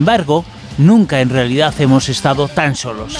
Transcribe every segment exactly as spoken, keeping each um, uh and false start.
embargo, nunca en realidad hemos estado tan solos.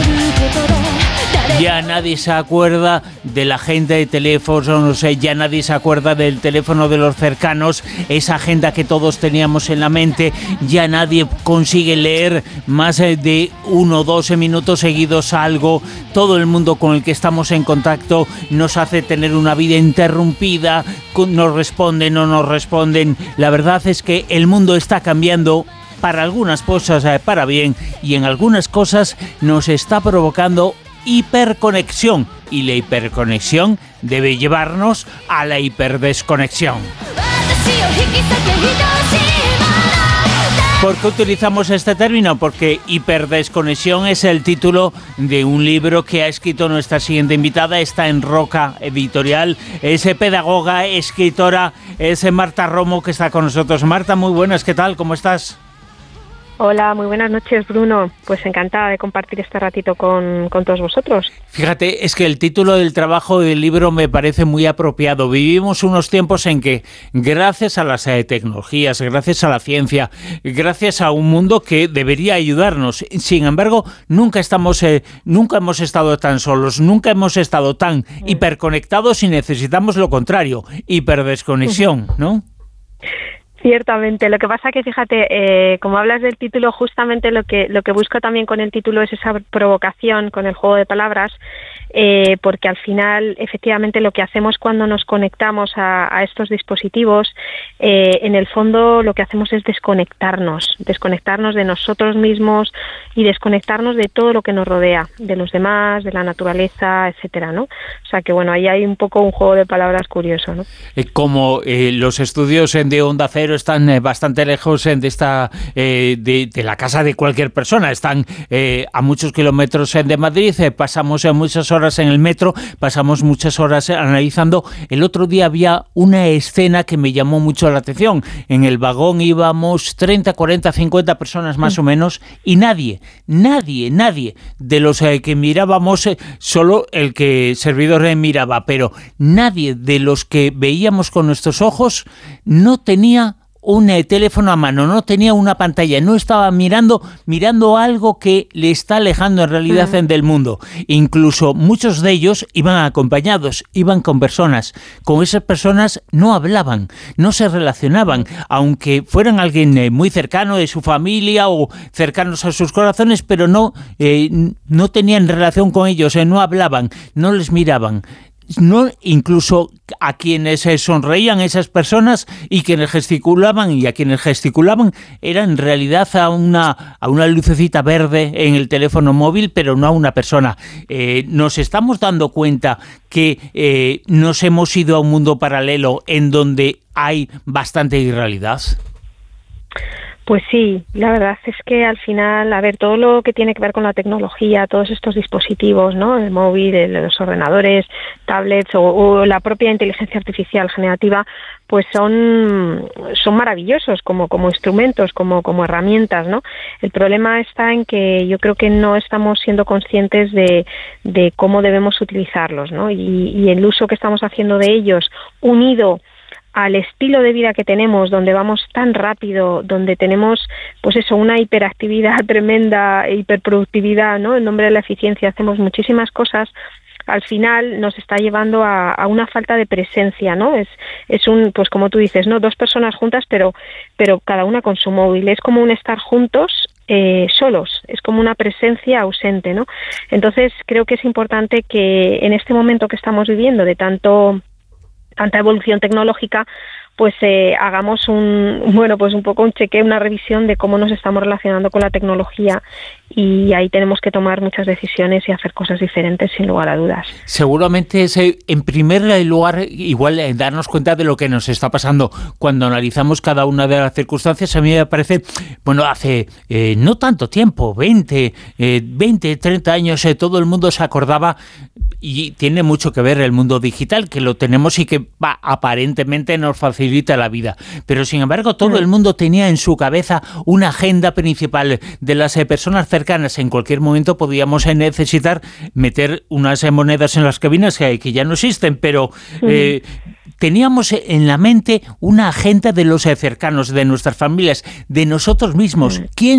Ya nadie se acuerda de la agenda de teléfono, no sé, ya nadie se acuerda del teléfono de los cercanos, esa agenda que todos teníamos en la mente, ya nadie consigue leer más de uno o doce minutos seguidos algo. Todo el mundo con el que estamos en contacto nos hace tener una vida interrumpida, nos responden, no nos responden. La verdad es que el mundo está cambiando para algunas cosas, para bien, y en algunas cosas nos está provocando hiperconexión, y la hiperconexión debe llevarnos a la hiperdesconexión. ¿Por qué utilizamos este término? Porque hiperdesconexión es el título de un libro que ha escrito nuestra siguiente invitada. Está en Roca Editorial, es pedagoga, escritora, es Marta Romo, que está con nosotros. Marta, muy buenas, ¿qué tal? ¿Cómo estás? Hola, muy buenas noches, Bruno. Pues encantada de compartir este ratito con, con todos vosotros. Fíjate, es que el título del trabajo del libro me parece muy apropiado. Vivimos unos tiempos en que, gracias a las eh, tecnologías, gracias a la ciencia, gracias a un mundo que debería ayudarnos, sin embargo, nunca estamos, eh, nunca hemos estado tan solos, nunca hemos estado tan mm. hiperconectados, y necesitamos lo contrario, hiperdesconexión, ¿no? Ciertamente. Lo que pasa que, fíjate, eh, como hablas del título, justamente lo que lo que busco también con el título es esa provocación con el juego de palabras, eh, porque al final, efectivamente, lo que hacemos cuando nos conectamos a, a estos dispositivos, eh, en el fondo lo que hacemos es desconectarnos, desconectarnos de nosotros mismos y desconectarnos de todo lo que nos rodea, de los demás, de la naturaleza, etcétera, ¿no? O sea que, bueno, ahí hay un poco un juego de palabras curioso, ¿no? Eh, como eh, los estudios de Onda Cero están eh, bastante lejos eh, de esta eh, de, de la casa de cualquier persona, están eh, a muchos kilómetros eh, de Madrid, eh, pasamos eh, muchas horas en el metro, pasamos muchas horas eh, analizando. El otro día había una escena que me llamó mucho la atención. En el vagón íbamos treinta, cuarenta, cincuenta personas más o menos, y nadie, nadie, nadie de los eh, que mirábamos, eh, solo el que servidor eh, miraba, pero nadie de los que veíamos con nuestros ojos no tenía un eh, teléfono a mano, no tenía una pantalla, no estaba mirando mirando algo que le está alejando en realidad uh-huh. del mundo. Incluso muchos de ellos iban acompañados, iban con personas. Con esas personas no hablaban, no se relacionaban, aunque fueran alguien eh, muy cercano de su familia o cercanos a sus corazones, pero no, eh, no tenían relación con ellos, eh, no hablaban, no les miraban. No, incluso a quienes sonreían esas personas y quienes gesticulaban y a quienes gesticulaban era en realidad a una, a una lucecita verde en el teléfono móvil, pero no a una persona. Eh, nos estamos dando cuenta que eh, nos hemos ido a un mundo paralelo en donde hay bastante irrealidad. Pues sí, la verdad es que al final, a ver, todo lo que tiene que ver con la tecnología, todos estos dispositivos, ¿no? El móvil, el, los ordenadores, tablets o, o la propia inteligencia artificial generativa, pues son, son maravillosos como, como instrumentos, como, como herramientas, ¿no? El problema está en que yo creo que no estamos siendo conscientes de, de cómo debemos utilizarlos, ¿no? Y, y el uso que estamos haciendo de ellos, unido al estilo de vida que tenemos, donde vamos tan rápido, donde tenemos, pues eso, una hiperactividad tremenda, hiperproductividad, ¿no? En nombre de la eficiencia hacemos muchísimas cosas, al final nos está llevando a, a una falta de presencia, ¿no? Es, es un, pues como tú dices, ¿no? Dos personas juntas, pero, pero cada una con su móvil. Es como un estar juntos, eh, solos. Es como una presencia ausente, ¿no? Entonces creo que es importante que en este momento que estamos viviendo de tanto tanta evolución tecnológica, pues eh, hagamos un, bueno, pues un poco un chequeo, una revisión de cómo nos estamos relacionando con la tecnología, y ahí tenemos que tomar muchas decisiones y hacer cosas diferentes sin lugar a dudas. Seguramente es, en primer lugar, igual eh, darnos cuenta de lo que nos está pasando cuando analizamos cada una de las circunstancias. A mí me parece, bueno, hace eh, no tanto tiempo, veinte, treinta años, eh, todo el mundo se acordaba, y tiene mucho que ver el mundo digital, que lo tenemos y que va, aparentemente nos facilita la vida, pero sin embargo todo el mundo tenía en su cabeza una agenda principal de las eh, personas cercanas. En cualquier momento podíamos eh, necesitar meter unas eh, monedas en las cabinas que, que ya no existen, pero eh, teníamos en la mente una agenda de los eh, cercanos, de nuestras familias, de nosotros mismos. ¿Quién